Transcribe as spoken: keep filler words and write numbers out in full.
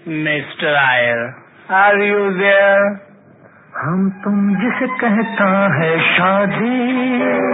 Mister Eyre, are you there? हम तुम जिसे कहता है शादी,